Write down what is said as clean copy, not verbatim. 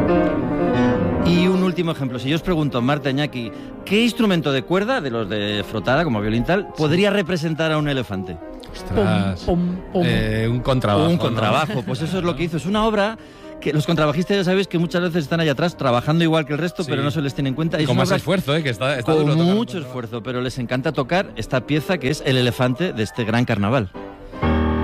Y un último ejemplo, si yo os pregunto, Marta, Iñaki, ¿qué instrumento de cuerda, de los de frotada, como violín tal, podría representar a un elefante? Ostras. Pum, pum, pum. Un contrabajo. Un contrabajo, pues eso es lo que hizo. Es una obra que los contrabajistas ya sabéis que muchas veces están allá atrás trabajando igual que el resto, Sí. pero no se les tiene en cuenta. Es Con una más obra esfuerzo, que está con duro tocar un mucho contrabajo. esfuerzo, pero les encanta tocar esta pieza que es el elefante de este gran carnaval.